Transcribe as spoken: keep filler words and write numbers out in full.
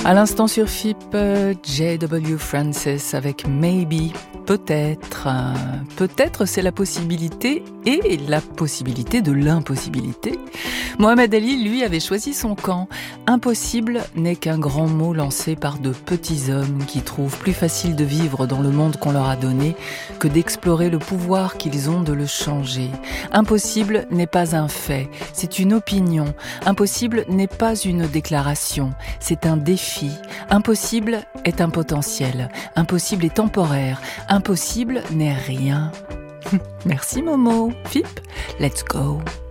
À l'instant sur F I P, J W Francis avec Maybe. Peut-être, euh, peut-être c'est la possibilité et la possibilité de l'impossibilité. Mohamed Ali, lui, avait choisi son camp. Impossible n'est qu'un grand mot lancé par de petits hommes qui trouvent plus facile de vivre dans le monde qu'on leur a donné que d'explorer le pouvoir qu'ils ont de le changer. Impossible n'est pas un fait, c'est une opinion. Impossible n'est pas une déclaration, c'est un défi. Impossible est un potentiel. Impossible est temporaire. Impossible n'est rien. Merci Momo. F I P, let's go.